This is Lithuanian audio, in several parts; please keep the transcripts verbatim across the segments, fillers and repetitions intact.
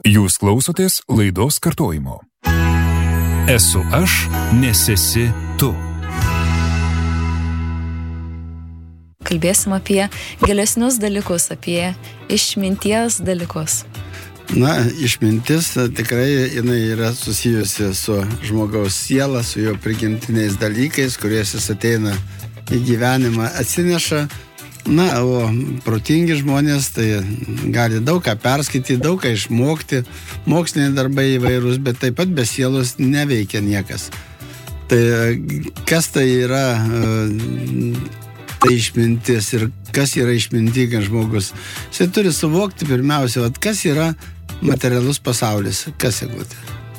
Jūs klausotės laidos kartojimo. Esu aš, nes esi tu. Kalbėsim apie gilesnius dalykus, apie išminties dalykus. Na, išmintis tikrai jinai yra susijusi su žmogaus siela, su jo prigimtiniais dalykais, kuriais jis ateina į gyvenimą, atsineša. Na, o protingi žmonės tai gali daug ką perskaityti, daug ką išmokti, moksliniai darbai įvairūs, bet taip pat be sielos neveikia niekas. Tai kas tai yra tai išmintis ir kas yra išmintingas žmogus? Jis turi suvokti pirmiausia, vat, kas yra materialus pasaulis. Kas Eglutė?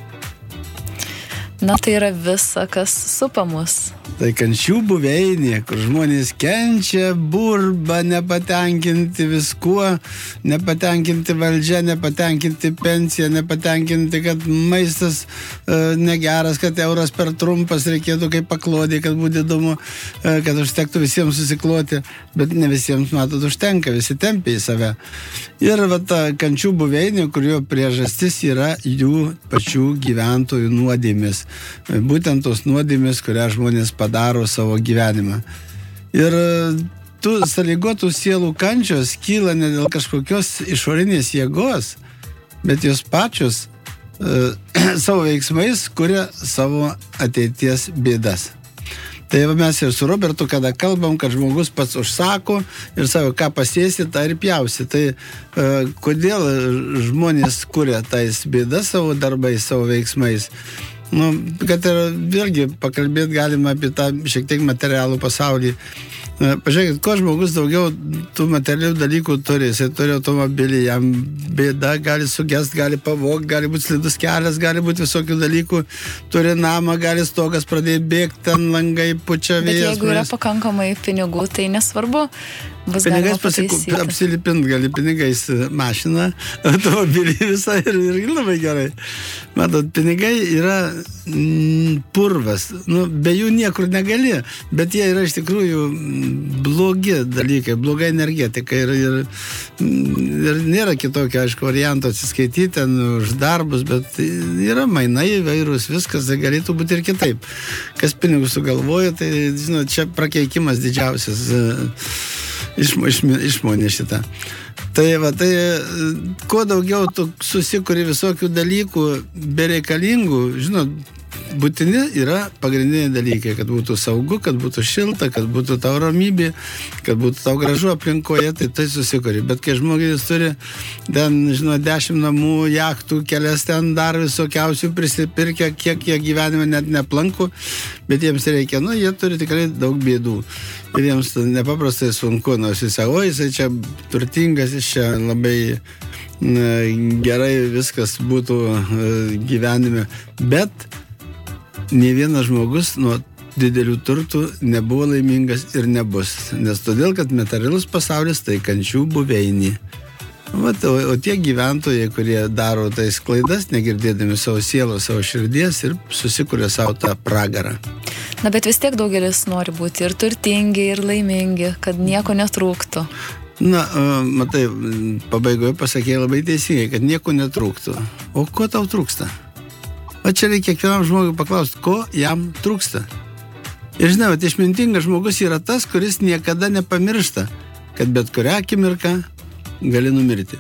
Na, tai yra visa, kas supa mus. Tai kančių buveinė, kur žmonės kenčia, burba, nepatenkinti viskuo, nepatenkinti valdžia, nepatenkinti pensija, nepatenkinti, kad maistas e, negeras, kad euras per trumpas, reikėtų kaip paklodė, kad būtų įdomu, e, kad užtektų visiems susikloti, bet ne visiems, matot, užtenka, visi tempia į save. Ir va ta kančių buveinė, kurio priežastis yra jų pačių gyventojų nuodėmės. Būtent tos nuodėmės, kurią žmonės padaro savo gyvenimą. Ir tų sąlygotų sielų kančios kyla ne dėl kažkokios išorinės jėgos, bet jos pačios e, savo veiksmais kuria savo ateities bėdas. Tai mes ir su Robertu, kada kalbam, kad žmogus pats užsako ir savo, ką pasėsi, tą ir pjausi. Tai e, kodėl žmonės kuria tais bėdas savo darbais, savo veiksmais? Nu, kad ir vėlgi pakalbėti galima apie tą šiek tiek materialų pasaulį. Pažiūrėkit, ko žmogus daugiau tų materialių dalykų turi. Jis turi automobilį, jam bėda, gali sugest, gali pavogti, gali būti slidus kelias, gali būti visokių dalykų. Turi namą, gali stogas pradėti bėgti, ten langai pučia vėjas. Bet jeigu yra pakankamai pinigų, tai nesvarbu. Bus pinigais pasikup, apsilipint gali pinigais mašiną, automobilį visą ir, ir labai gerai. Matot, pinigai yra mm, purvas, nu, be jų niekur negali, bet jie yra iš tikrųjų blogi dalykai, bloga energetika ir, ir, ir nėra kitokio, aišku, varianto atsiskaityti ten už darbus, bet yra mainai įvairūs, viskas tai galėtų būti ir kitaip. Kas pinigus sugalvoja, tai, žinot, čia prakeikimas didžiausias. Išmo, išmo, išmonė šitą. Tai va, tai kuo daugiau tu susikuri visokių dalykų bereikalingų, žinot, būtini yra pagrindiniai dalykai, kad būtų saugu, kad būtų šilta, kad būtų tau ramybė, kad būtų tau gražu aplinkoje, tai tai susikuri. Bet kai žmogus turi ten, žinot, dešimt namų, jachtų, kelias ten dar visokiausių prisipirkę, kiek jie gyvenime net neplanko, bet jiems reikia, nu, jie turi tikrai daug bėdų. Ir jiems nepaprastai sunku, nors jis sako, o jisai čia turtingas, jis čia labai na, gerai viskas būtų gyvenime, bet nei vienas žmogus nuo didelių turtų nebuvo laimingas ir nebus, nes todėl, kad materialus pasaulis tai kančių buveinė. Vat, o, o tie gyventojai, kurie daro tais klaidas, negirdėdami savo sielos, savo širdies ir susikuria savo tą pragarą. Na, bet vis tiek daugelis nori būti ir turtingi, ir laimingi, kad nieko netrūktų. Na, matai, pabaigoje pasakė labai teisingai, kad nieko netrūktų. O ko tau trūksta? O čia reikia kiekvienam žmogui paklausti, ko jam trūksta. Ir žinai, vat, išmintingas žmogus yra tas, kuris niekada nepamiršta, kad bet kurią akimirką gali numirti.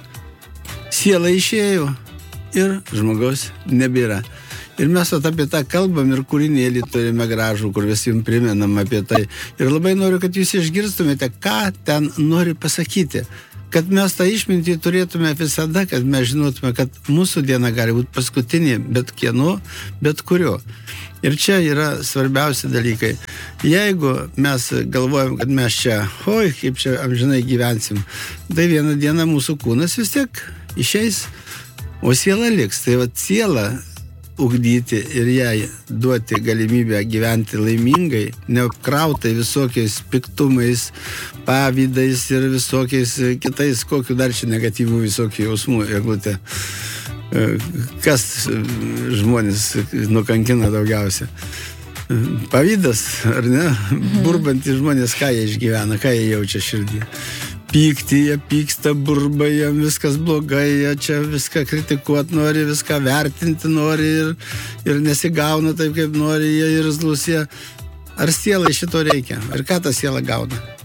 Siela išėjo ir žmogaus nebėra. Ir mes vat, apie tą kalbam ir kūrinėlį turime gražų, kur vis jums primenam apie tai. Ir labai noriu, kad jūs išgirstumėte, ką ten nori pasakyti. Kad mes tą išmintį turėtume visada, kad mes žinotume, kad mūsų diena gali būti paskutinė, bet kieno, bet kurio. Ir čia yra svarbiausi dalykai. Jeigu mes galvojam, kad mes čia, oi, kaip čia amžinai gyvensim, tai vieną dieną mūsų kūnas vis tiek išeis, o siela liks. Tai va siela ugdyti ir jai duoti galimybę gyventi laimingai, neapkrautai visokiais piktumais, pavydais ir visokiais kitais, kokiu dar čia negatyvų visokių jausmų, Eglutė. Kas žmonės nukankina daugiausia? Pavydas, ar ne? Burbantys žmonės, ką jie išgyvena, ką jie jaučia širdį. pykti, jie pyksta, burba, jiem viskas blogai, jie čia viską kritikuot nori, viską vertinti nori ir, ir nesigauna taip, kaip nori, jie irzlus, jie. Ar sielai šito reikia? Ir ką ta siela gauna?